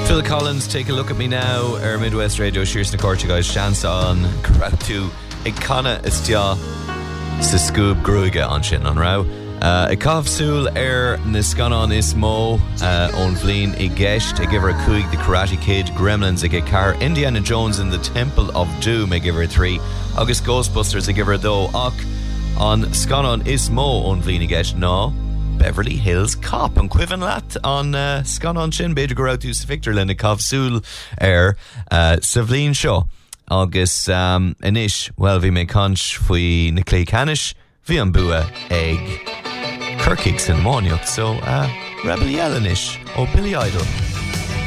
Phil Collins, Take a Look at Me Now, our Midwest Radio, Shears na Corte, guys, chance on crowd to Icona Istia, sa Scoob Gruiga on Shin on Rao. Icavsul Niscanon Ismo, on Vleen, Igesht, I give her a Coig, The Karate Kid, Gremlins, I get car, Indiana Jones in the Temple of Doom, I give her 3. August Ghostbusters, I give her though, Och, on Scanon Ismo, on Vleen, Igesht, no. Beverly Hills Cop and Quiven Lat on Scanon Shin Beidir go out to Victor Lena Cavsul Savleen Shaw August Anish well vi me conch fui na Clay Canish vi an bua egg Kirkix in Moniuk so Rebel Yellenish o Billy Idol